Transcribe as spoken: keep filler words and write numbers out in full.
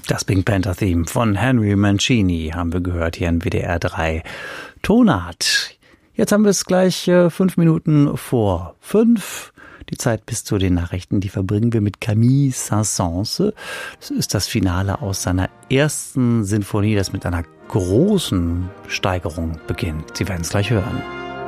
Das Pink Panther Theme von Henry Mancini haben wir gehört hier in W D R drei Tonart. Jetzt haben wir es gleich äh, fünf Minuten vor fünf. Die Zeit bis zu den Nachrichten, die verbringen wir mit Camille Saint-Saëns. Das ist das Finale aus seiner ersten Sinfonie, das mit einer großen Steigerung beginnt. Sie werden es gleich hören.